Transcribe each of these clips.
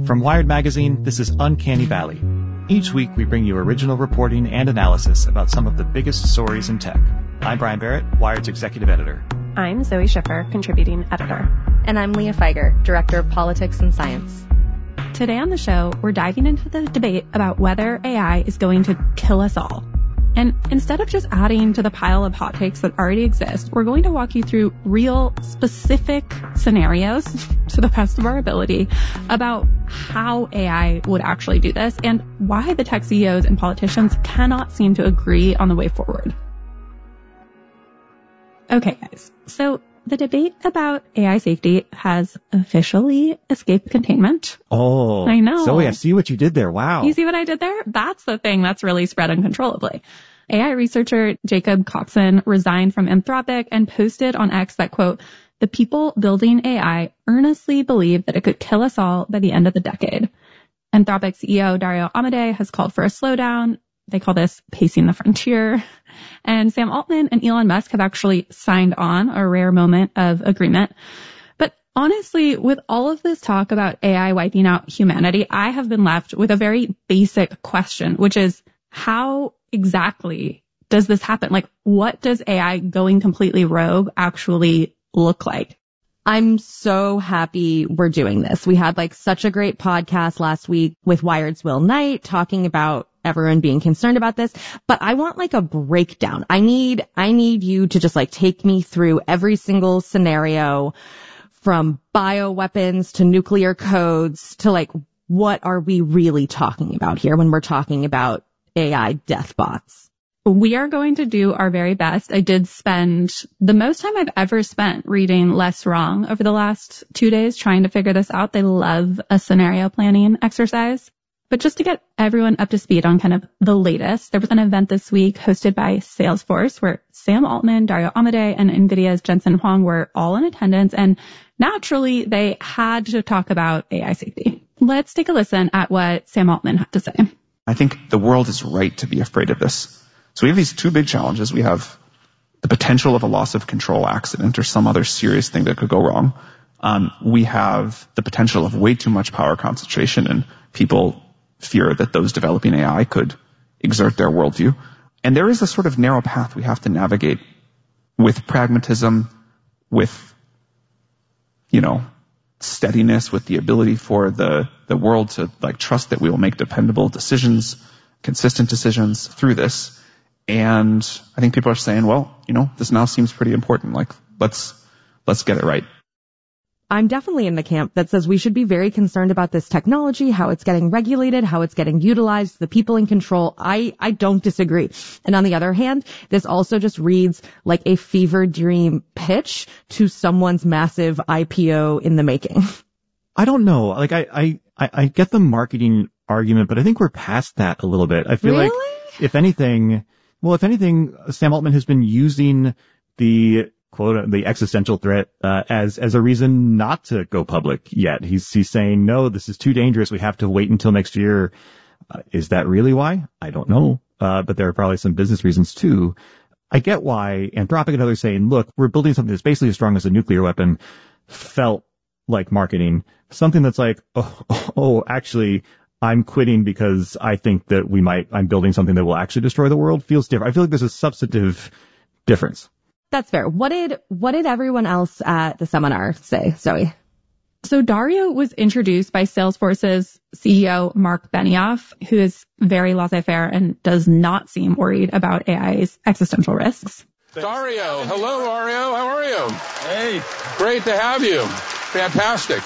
From Wired Magazine, this is Uncanny Valley. Each week, we bring you original reporting and analysis about some of the biggest stories in tech. I'm Brian Barrett, Wired's executive editor. I'm Zoe Schiffer, contributing editor. And I'm Leah Feiger, director of politics and science. Today on the show, we're diving into the debate about whether AI is going to kill us all. And instead of just adding to the pile of hot takes that already exist, we're going to walk you through real, specific scenarios, to the best of our ability, about how AI would actually do this and why the tech CEOs and politicians cannot seem to agree on the way forward. Okay, guys. So the debate about AI safety has officially escaped containment. Oh, I know. Zoe, I see what you did there. Wow. You see what I did there? That's the thing that's really spread uncontrollably. AI researcher Jacob Coxon resigned from Anthropic and posted on X that, quote, "The people building AI earnestly believe that it could kill us all by the end of the decade." Anthropic CEO Dario Amodei has called for a slowdown. They call this pacing the frontier. And Sam Altman and Elon Musk have actually signed on, a rare moment of agreement. But honestly, with all of this talk about AI wiping out humanity, I have been left with a very basic question, which is, how exactly does this happen? Like, what does AI going completely rogue actually look like? I'm so happy we're doing this. We had such a great podcast last week with Wired's Will Knight talking about everyone being concerned about this, but I want a breakdown. I need you to just take me through every single scenario, from bioweapons to nuclear codes to what are we really talking about here when we're talking about AI death bots? We are going to do our very best. I did spend the most time I've ever spent reading Less Wrong over the last 2 days trying to figure this out. They love a scenario planning exercise. But just to get everyone up to speed on kind of the latest, there was an event this week hosted by Salesforce where Sam Altman, Dario Amodei, and NVIDIA's Jensen Huang were all in attendance. And naturally, they had to talk about AI safety. Let's take a listen at what Sam Altman had to say. I think the world is right to be afraid of this. So we have these two big challenges. We have the potential of a loss of control accident or some other serious thing that could go wrong. We have the potential of way too much power concentration, and people fear that those developing AI could exert their worldview. And there is a sort of narrow path we have to navigate with pragmatism, with, steadiness, with the ability for the world to trust that we will make dependable decisions, consistent decisions through this. And I think people are saying, well, this now seems pretty important. Let's get it right. I'm definitely in the camp that says we should be very concerned about this technology, how it's getting regulated, how it's getting utilized, the people in control. I don't disagree. And on the other hand, this also just reads like a fever dream pitch to someone's massive IPO in the making. I don't know. I get the marketing argument, but I think we're past that a little bit. I feel really? if anything, Sam Altman has been using the existential threat as a reason not to go public yet. He's saying, no, this is too dangerous. We have to wait until next year. Is that really why? I don't know. But there are probably some business reasons too. I get why Anthropic and others saying, look, we're building something that's basically as strong as a nuclear weapon felt like marketing. Something that's actually, I'm quitting because I think that I'm building something that will actually destroy the world feels different. I feel like there's a substantive difference. That's fair. What did everyone else at the seminar say, Zoe? So Dario was introduced by Salesforce's CEO, Mark Benioff, who is very laissez-faire and does not seem worried about AI's existential risks. Dario, hello, Dario. How are you? Hey. Great to have you. Fantastic.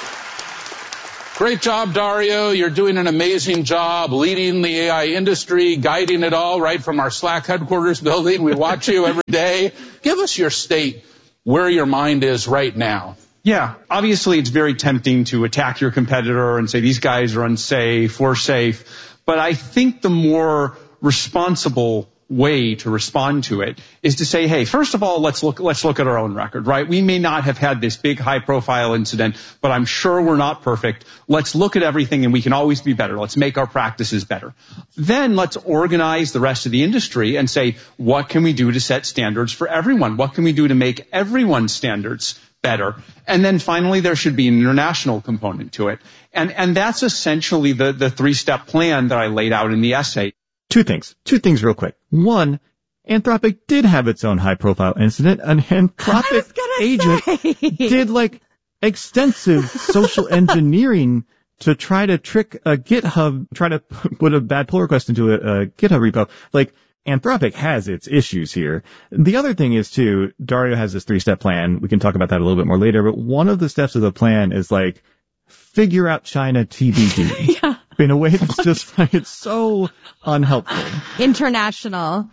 Great job, Dario. You're doing an amazing job leading the AI industry, guiding it all right from our Slack headquarters building. We watch you every day. Give us your state, where your mind is right now. Yeah, obviously it's very tempting to attack your competitor and say these guys are unsafe, we're safe. But I think the more responsible way to respond to it is to say, hey, first of all, let's look at our own record, right? We may not have had this big high profile incident, but I'm sure we're not perfect. Let's look at everything and we can always be better. Let's make our practices better. Then let's organize the rest of the industry and say, what can we do to set standards for everyone? What can we do to make everyone's standards better. And then finally, there should be an international component to it. And that's essentially the three-step plan that I laid out in the essay. Two things real quick. One, Anthropic did have its own high-profile incident. An Anthropic agent did like extensive social engineering to try to trick a GitHub, try to put a bad pull request into a GitHub repo. Like, Anthropic has its issues here. The other thing is too, Dario has this three-step plan. We can talk about that a little bit more later, but one of the steps of the plan is like, figure out China TBD. Yeah. In a way that's just like, it's so unhelpful. International.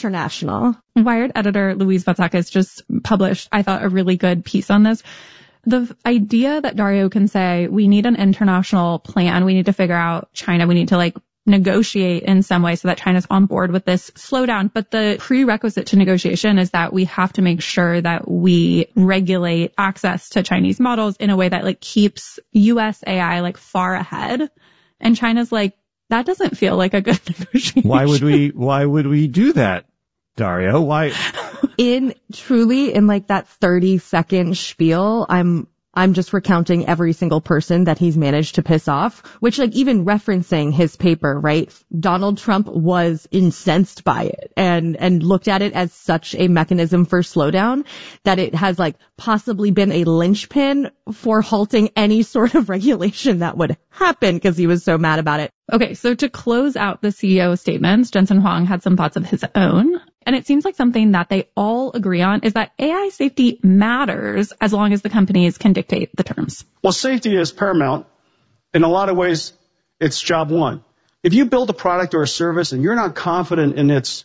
Wired editor Louise Vatsakis just published, I thought, a really good piece on this. The idea that Dario can say, we need an international plan, we need to figure out China, we need to like negotiate in some way so that China's on board with this slowdown. But the prerequisite to negotiation is that we have to make sure that we regulate access to Chinese models in a way that like keeps US AI like far ahead. And China's like, that doesn't feel like a good negotiation. Why would we do that, Dario? Why? In like that 30-second spiel, I'm just recounting every single person that he's managed to piss off, which like even referencing his paper, right? Donald Trump was incensed by it and looked at it as such a mechanism for slowdown that it has like possibly been a linchpin for halting any sort of regulation that would happen because he was so mad about it. Okay, so to close out the CEO statements, Jensen Huang had some thoughts of his own. And it seems like something that they all agree on is that AI safety matters as long as the companies can dictate the terms. Well, safety is paramount. In a lot of ways, it's job one. If you build a product or a service and you're not confident in its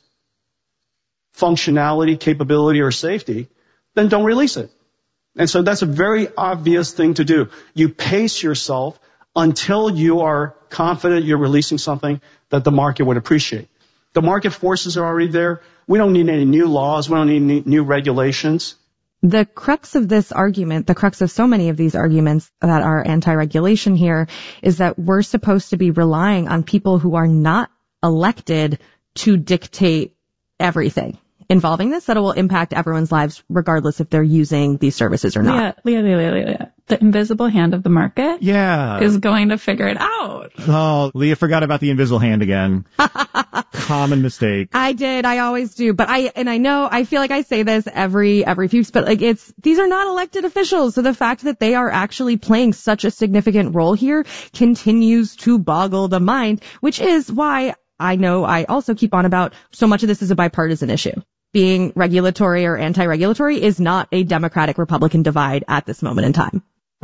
functionality, capability, or safety, then don't release it. And so that's a very obvious thing to do. You pace yourself until you are confident you're releasing something that the market would appreciate. The market forces are already there. We don't need any new laws. We don't need any new regulations. The crux of this argument, the crux of so many of these arguments that are anti-regulation here, is that we're supposed to be relying on people who are not elected to dictate everything involving this, that it will impact everyone's lives regardless if they're using these services or not. Leah. The invisible hand of the market is going to figure it out. Oh, Leah forgot about the invisible hand again. Common mistake. I did. I always do. But I feel like I say this every few weeks, but like these are not elected officials. So the fact that they are actually playing such a significant role here continues to boggle the mind, which is why I know I also keep on about so much of this is a bipartisan issue. Being regulatory or anti-regulatory is not a Democratic-Republican divide at this moment in time.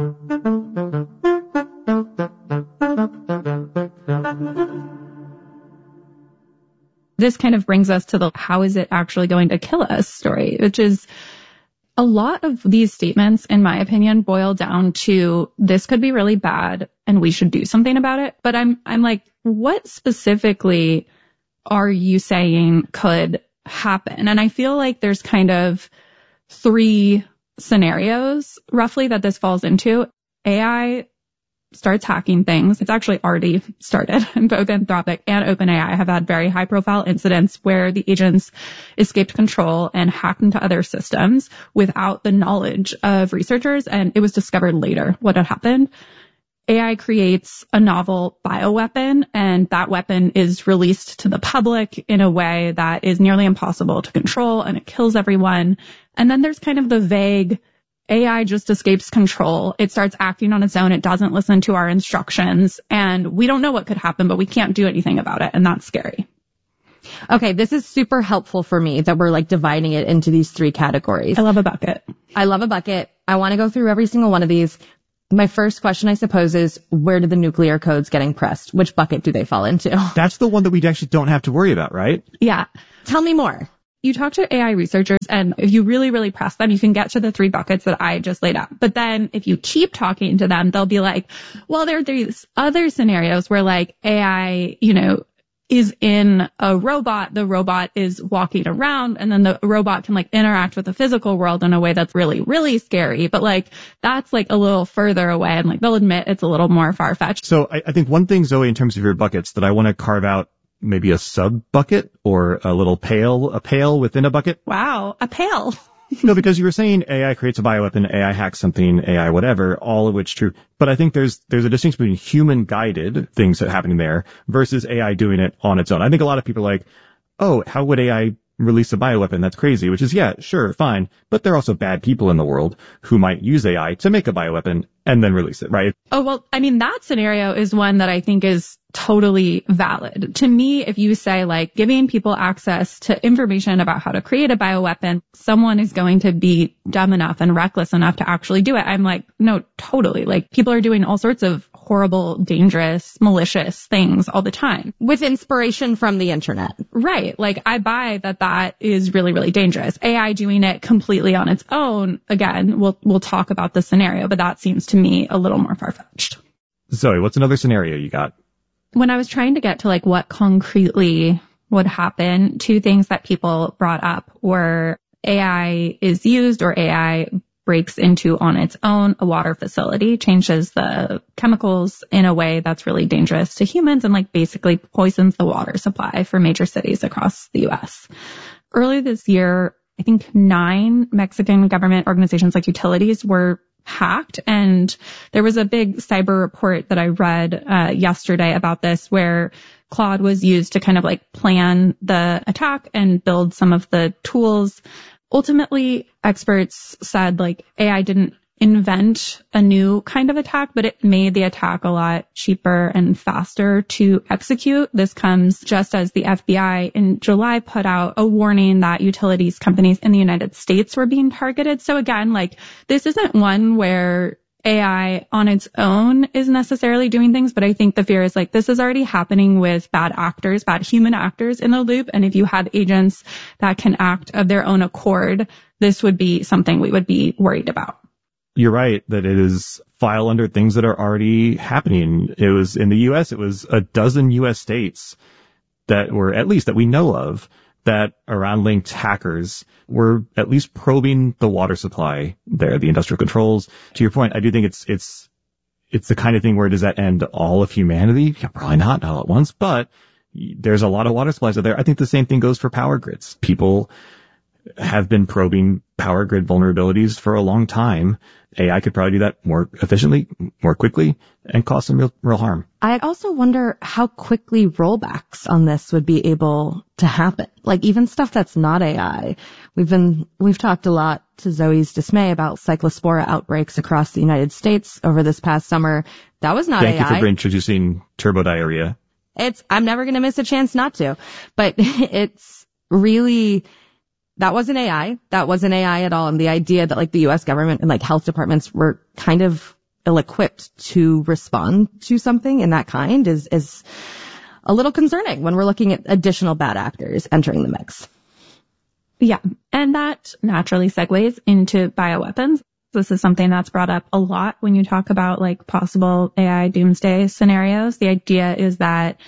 This kind of brings us to the how is it actually going to kill us story, which is a lot of these statements, in my opinion, boil down to this could be really bad and we should do something about it. But I'm like, what specifically are you saying could happen? And I feel like there's kind of three scenarios roughly that this falls into. AI starts hacking things. It's actually already started, and both Anthropic and OpenAI have had very high profile incidents where the agents escaped control and hacked into other systems without the knowledge of researchers, and it was discovered later what had happened. AI creates a novel bioweapon, and that weapon is released to the public in a way that is nearly impossible to control, and it kills everyone. And then there's kind of the vague AI just escapes control. It starts acting on its own. It doesn't listen to our instructions, and we don't know what could happen, but we can't do anything about it, and that's scary. Okay, this is super helpful for me that we're like dividing it into these three categories. I love a bucket. I want to go through every single one of these. My first question, I suppose, is where do the nuclear codes getting pressed? Which bucket do they fall into? That's the one that we actually don't have to worry about, right? Yeah. Tell me more. You talk to AI researchers, and if you really, really press them, you can get to the three buckets that I just laid out. But then if you keep talking to them, they'll be like, well, there are these other scenarios where like AI, is in a robot, the robot is walking around, and then the robot can like interact with the physical world in a way that's really, really scary. But like, that's like a little further away, and like they'll admit it's a little more far-fetched. So I think one thing, Zoe, in terms of your buckets that I want to carve out maybe a sub bucket or a little pail, a pail within a bucket. Wow, a pail. No, because you were saying AI creates a bioweapon, AI hacks something, AI whatever, all of which true. But I think there's a distinction between human-guided things that are happening there versus AI doing it on its own. I think a lot of people are like, oh, how would AI release a bioweapon? That's crazy, which is, yeah, sure, fine. But there are also bad people in the world who might use AI to make a bioweapon and then release it, right? Oh, well, I mean, that scenario is one that I think is totally valid. To me, if you say like giving people access to information about how to create a bioweapon, someone is going to be dumb enough and reckless enough to actually do it. I'm like, no, totally. Like people are doing all sorts of horrible, dangerous, malicious things all the time. With inspiration from the internet. Right. Like I buy that is really, really dangerous. AI doing it completely on its own, again, we'll talk about the scenario, but that seems to me a little more far-fetched. Zoe, what's another scenario you got? When I was trying to get to like what concretely would happen, two things that people brought up were AI is used or AI breaks into on its own a water facility, changes the chemicals in a way that's really dangerous to humans and like basically poisons the water supply for major cities across the US. Early this year, I think 9 Mexican government organizations like utilities were hacked. And there was a big cyber report that I read yesterday about this where Claude was used to kind of like plan the attack and build some of the tools. Ultimately, experts said like AI didn't invent a new kind of attack, but it made the attack a lot cheaper and faster to execute. This comes just as the FBI in July put out a warning that utilities companies in the United States were being targeted. So again, like this isn't one where AI on its own is necessarily doing things, but I think the fear is like this is already happening with bad actors, bad human actors in the loop. And if you have agents that can act of their own accord, this would be something we would be worried about. You're right that it is file under things that are already happening. It was in the U.S., it was a dozen U.S. states that were, at least that we know of, that around linked hackers were at least probing the water supply there, the industrial controls. To your point, I do think it's the kind of thing where does that end all of humanity? Yeah, probably not all at once, but there's a lot of water supplies out there. I think the same thing goes for power grids. People have been probing power grid vulnerabilities for a long time. AI could probably do that more efficiently, more quickly, and cause some real harm. I also wonder how quickly rollbacks on this would be able to happen. Like even stuff that's not AI. We've talked a lot, to Zoe's dismay, about cyclospora outbreaks across the United States over this past summer. That was not AI. Thank you for introducing turbodiarrhea. I'm never going to miss a chance not to, but it's really, that wasn't AI. That wasn't AI at all. And the idea that like the U.S. government and like health departments were kind of ill-equipped to respond to something in that kind is a little concerning when we're looking at additional bad actors entering the mix. Yeah. And that naturally segues into bioweapons. This is something that's brought up a lot when you talk about like possible AI doomsday scenarios. The idea is that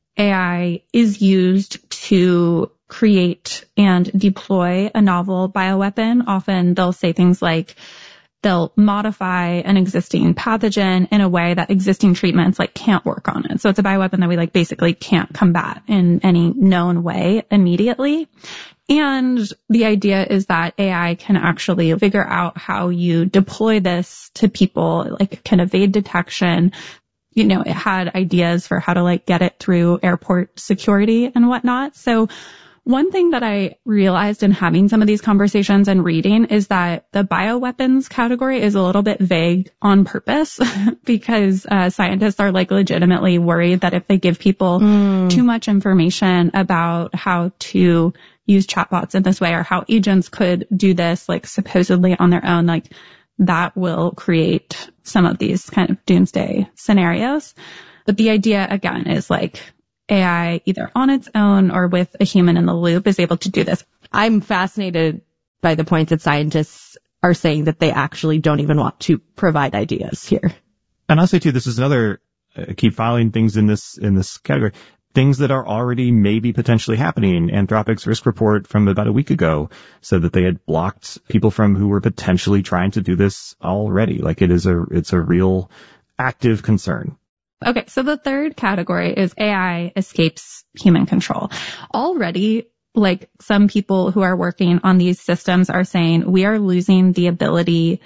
AI is used to create and deploy a novel bioweapon. Often they'll say things like they'll modify an existing pathogen in a way that existing treatments like can't work on it. So it's a bioweapon that we like basically can't combat in any known way immediately. And the idea is that AI can actually figure out how you deploy this to people, like can evade detection. You know, it had ideas for how to like get it through airport security and whatnot. So one thing that I realized in having some of these conversations and reading is that the bioweapons category is a little bit vague on purpose because scientists are like legitimately worried that if they give people too much information about how to use chatbots in this way or how agents could do this like supposedly on their own, like that will create some of these kind of doomsday scenarios. But the idea again is like AI either on its own or with a human in the loop is able to do this. I'm fascinated by the point that scientists are saying that they actually don't even want to provide ideas here. And I'll say too, this is another, keep filing things in this category. Things that are already maybe potentially happening. Anthropic's risk report from about a week ago said that they had blocked people from who were potentially trying to do this already. Like it's a real active concern. Okay, so the third category is AI escapes human control. Already, like some people who are working on these systems are saying we are losing the ability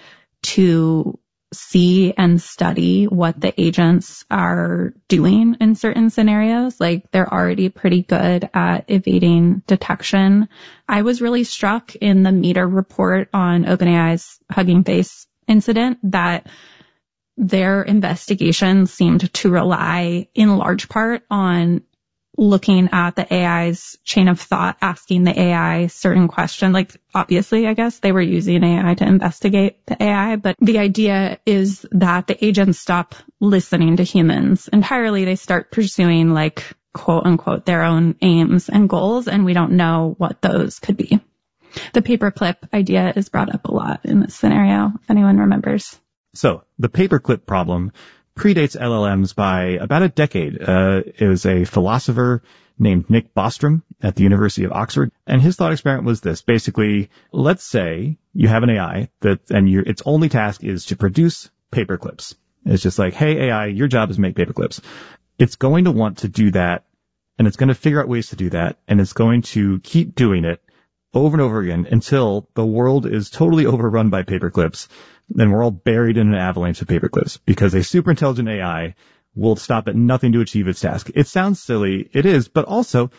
to see and study what the agents are doing in certain scenarios. Like they're already pretty good at evading detection. I was really struck in the Meter report on OpenAI's Hugging Face incident that their investigation seemed to rely in large part on looking at the AI's chain of thought, asking the AI certain questions. Like, obviously, I guess they were using AI to investigate the AI, but the idea is that the agents stop listening to humans entirely. They start pursuing, like, quote unquote, their own aims and goals, and we don't know what those could be. The paperclip idea is brought up a lot in this scenario, if anyone remembers. So, the paperclip problem predates LLMs by about a decade. It was a philosopher named Nick Bostrom at the University of Oxford, and his thought experiment was this. Basically, let's say you have an AI and its only task is to produce paperclips. It's just like, hey AI, your job is make paperclips. It's going to want to do that, and it's going to figure out ways to do that, and it's going to keep doing it over and over again until the world is totally overrun by paperclips. Then we're all buried in an avalanche of paperclips because a super intelligent AI will stop at nothing to achieve its task. It sounds silly. It is, but also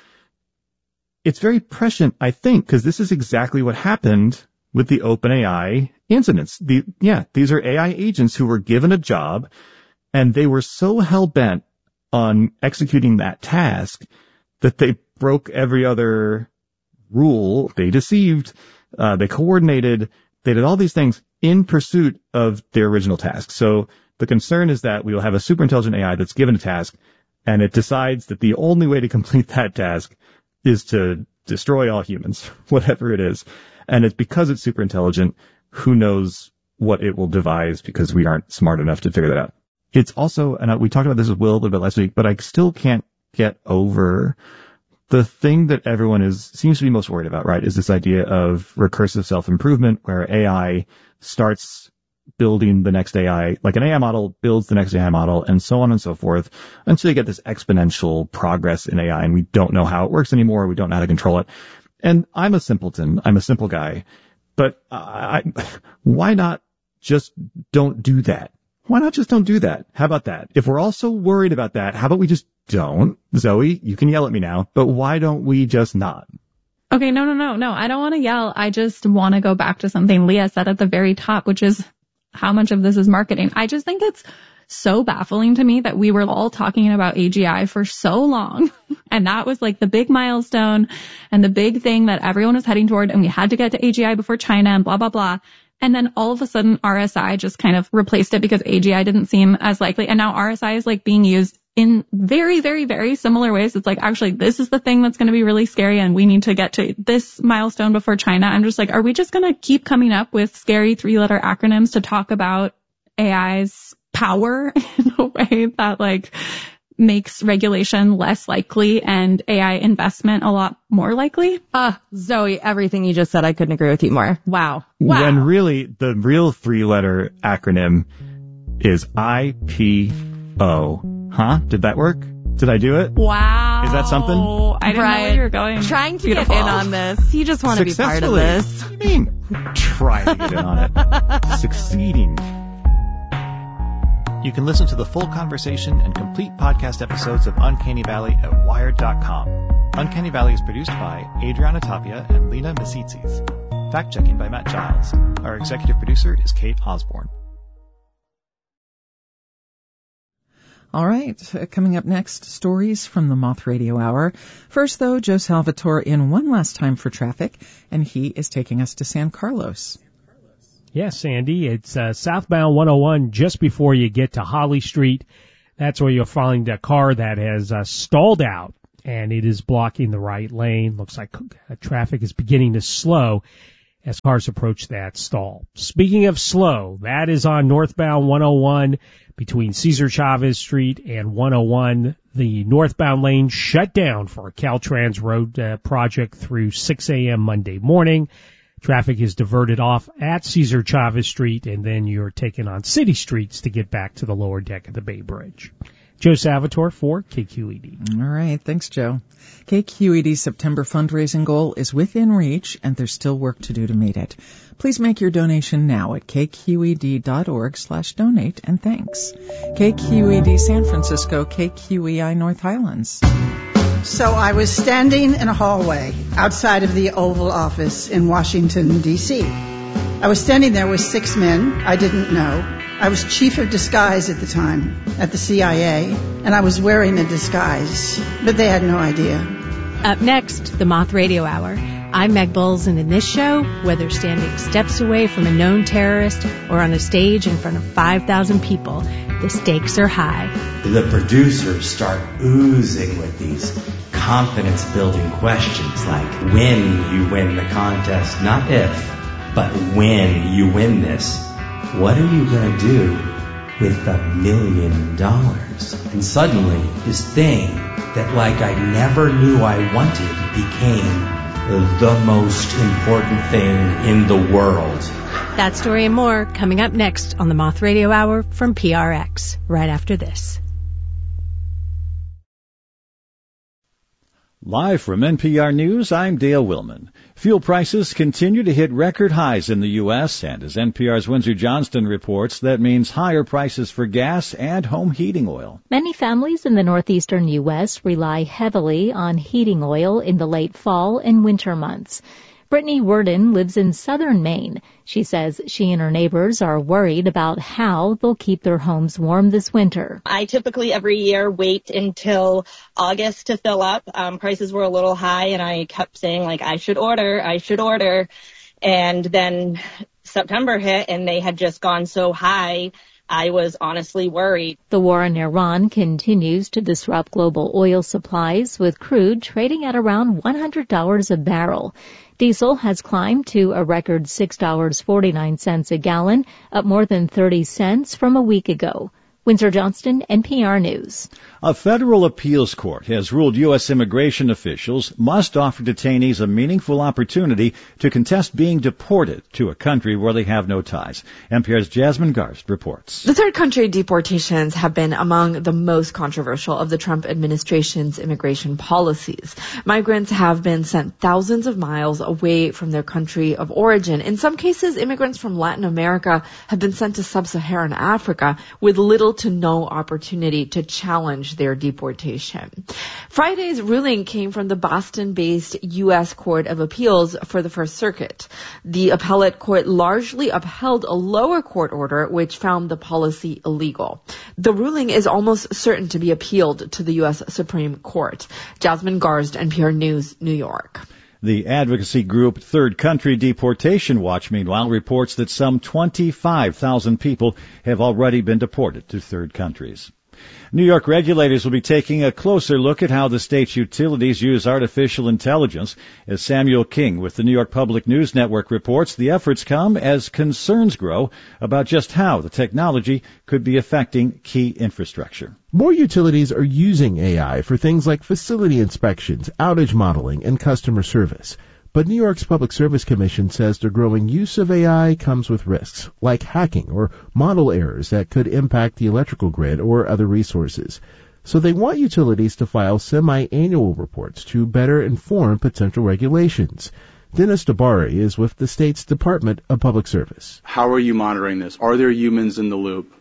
it's very prescient, I think, because this is exactly what happened with the OpenAI incidents. These are AI agents who were given a job and they were so hell-bent on executing that task that they broke every other rule. They deceived, they coordinated, they did all these things in pursuit of their original task. So the concern is that we will have a super intelligent AI that's given a task and it decides that the only way to complete that task is to destroy all humans, whatever it is. And it's because it's super intelligent, who knows what it will devise because we aren't smart enough to figure that out. It's also, and we talked about this with Will a little bit last week, but I still can't get over the thing that everyone seems to be most worried about, right, is this idea of recursive self-improvement where AI starts building the next AI, like an AI model builds the next AI model and so on and so forth until you get this exponential progress in AI and we don't know how it works anymore. We don't know how to control it. And I'm a simpleton. I'm a simple guy. But why not just don't do that? Why not just don't do that? How about that? If we're all so worried about that, how about we just don't? Zoe, you can yell at me now, but why don't we just not? Okay, no. I don't want to yell. I just want to go back to something Leah said at the very top, which is how much of this is marketing. I just think it's so baffling to me that we were all talking about AGI for so long. And that was like the big milestone and the big thing that everyone was heading toward. And we had to get to AGI before China and blah, blah, blah. And then all of a sudden RSI just kind of replaced it because AGI didn't seem as likely. And now RSI is like being used in very, very, very similar ways. It's like, actually, this is the thing that's going to be really scary and we need to get to this milestone before China. I'm just like, are we just going to keep coming up with scary 3-letter acronyms to talk about AI's power in a way that like makes regulation less likely and AI investment a lot more likely? Zoe, everything you just said, I couldn't agree with you more. Wow. When really the real 3-letter acronym is IPO. Huh? Did that work? Did I do it? Wow. Is that something? I didn't know where you were going. Trying to get in on this. You just want to be part of this. What do you mean? Trying to get in on it. Succeeding. You can listen to the full conversation and complete podcast episodes of Uncanny Valley at Wired.com. Uncanny Valley is produced by Adriana Tapia and Lena Misitzis. Fact-checking by Matt Giles. Our executive producer is Kate Osborne. All right, coming up next, stories from the Moth Radio Hour. First, though, Joe Salvatore in one last time for traffic, and he is taking us to San Carlos. Yes, Sandy, it's southbound 101 just before you get to Holly Street. That's where you'll find a car that has stalled out, and it is blocking the right lane. Looks like traffic is beginning to slow as cars approach that stall. Speaking of slow, that is on northbound 101 between Cesar Chavez Street and 101. The northbound lane shut down for a Caltrans road project through 6 a.m. Monday morning. Traffic is diverted off at Cesar Chavez Street, and then you're taken on city streets to get back to the lower deck of the Bay Bridge. Joe Salvatore for KQED. All right. Thanks, Joe. KQED's September fundraising goal is within reach, and there's still work to do to meet it. Please make your donation now at kqed.org/donate, and thanks. KQED San Francisco, KQEI North Highlands. So I was standing in a hallway outside of the Oval Office in Washington, D.C. I was standing there with 6 men I didn't know. I was chief of disguise at the time at the CIA, and I was wearing a disguise, but they had no idea. Up next, the Moth Radio Hour. I'm Meg Bowles, and in this show, whether standing steps away from a known terrorist or on a stage in front of 5,000 people, the stakes are high. The producers start oozing with these confidence-building questions like, when you win the contest, not if, but when you win this, what are you going to do with $1 million? And suddenly, this thing that like I never knew I wanted became the most important thing in the world. That story and more coming up next on the Moth Radio Hour from PRX, right after this. Live from NPR News, I'm Dale Willman. Fuel prices continue to hit record highs in the U.S., and as NPR's Windsor Johnston reports, that means higher prices for gas and home heating oil. Many families in the northeastern U.S. rely heavily on heating oil in the late fall and winter months. Brittany Worden lives in southern Maine. She says she and her neighbors are worried about how they'll keep their homes warm this winter. I typically every year wait until August to fill up. Prices were a little high, and I kept saying, like, I should order. And then September hit, and they had just gone so high, I was honestly worried. The war in Iran continues to disrupt global oil supplies, with crude trading at around $100 a barrel. Diesel has climbed to a record $6.49 a gallon, up more than 30 cents from a week ago. Windsor Johnston, NPR News. A federal appeals court has ruled U.S. immigration officials must offer detainees a meaningful opportunity to contest being deported to a country where they have no ties. NPR's Jasmine Garst reports. The third country deportations have been among the most controversial of the Trump administration's immigration policies. Migrants have been sent thousands of miles away from their country of origin. In some cases, immigrants from Latin America have been sent to sub-Saharan Africa with little to no opportunity to challenge their deportation. Friday's ruling came from the Boston-based U.S. Court of Appeals for the First Circuit. The appellate court largely upheld a lower court order which found the policy illegal. The ruling is almost certain to be appealed to the U.S. Supreme Court. Jasmine Garst, NPR News, New York. The advocacy group Third Country Deportation Watch, meanwhile, reports that some 25,000 people have already been deported to third countries. New York regulators will be taking a closer look at how the state's utilities use artificial intelligence. As Samuel King with the New York Public News Network reports, the efforts come as concerns grow about just how the technology could be affecting key infrastructure. More utilities are using AI for things like facility inspections, outage modeling, and customer service. But New York's Public Service Commission says the growing use of AI comes with risks, like hacking or model errors that could impact the electrical grid or other resources. So they want utilities to file semi-annual reports to better inform potential regulations. Dennis Dabari is with the state's Department of Public Service. How are you monitoring this? Are there humans in the loop?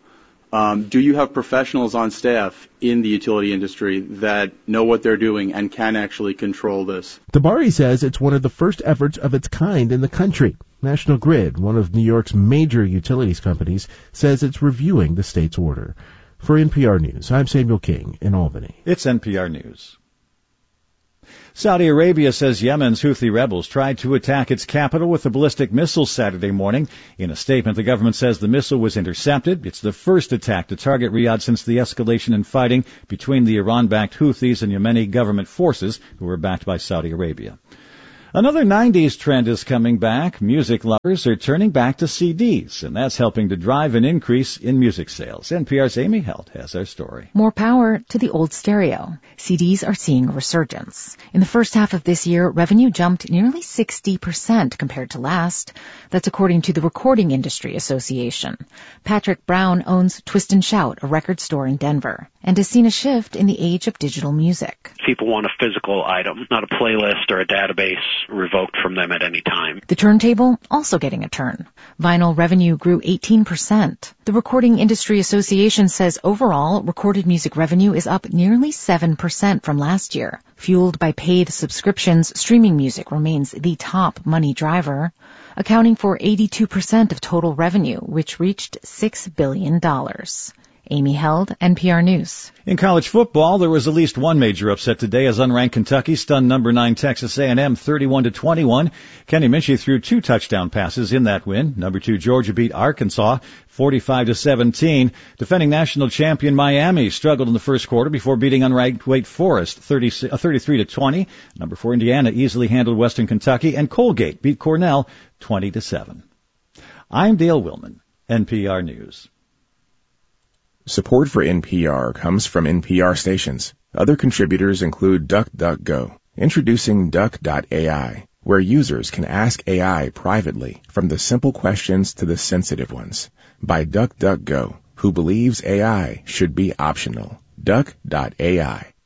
Do you have professionals on staff in the utility industry that know what they're doing and can actually control this? Dabari says it's one of the first efforts of its kind in the country. National Grid, one of New York's major utilities companies, says it's reviewing the state's order. For NPR News, I'm Samuel King in Albany. It's NPR News. Saudi Arabia says Yemen's Houthi rebels tried to attack its capital with a ballistic missile Saturday morning. In a statement, the government says the missile was intercepted. It's the first attack to target Riyadh since the escalation in fighting between the Iran-backed Houthis and Yemeni government forces, who were backed by Saudi Arabia. Another 90s trend is coming back. Music lovers are turning back to CDs, and that's helping to drive an increase in music sales. NPR's Amy Held has our story. More power to the old stereo. CDs are seeing a resurgence. In the first half of this year, revenue jumped nearly 60% compared to last. That's according to the Recording Industry Association. Patrick Brown owns Twist and Shout, a record store in Denver, and has seen a shift in the age of digital music. People want a physical item, not a playlist or a database revoked from them at any time. The turntable also getting a turn. Vinyl revenue grew 18%. The Recording Industry Association says overall, recorded music revenue is up nearly 7% from last year. Fueled by paid subscriptions, streaming music remains the top money driver, accounting for 82% of total revenue, which reached $6 billion. Amy Held, NPR News. In college football, there was at least one major upset today as unranked Kentucky stunned number 9 Texas A&M 31-21. Kenny Minchey threw 2 touchdown passes in that win. Number 2 Georgia beat Arkansas 45-17. Defending national champion Miami struggled in the first quarter before beating unranked Wake Forest 33-20. Number 4 Indiana easily handled Western Kentucky, and Colgate beat Cornell 20-7. I'm Dale Willman, NPR News. Support for NPR comes from NPR stations. Other contributors include DuckDuckGo, introducing Duck.ai, where users can ask AI privately, from the simple questions to the sensitive ones, by DuckDuckGo, who believes AI should be optional. Duck.ai.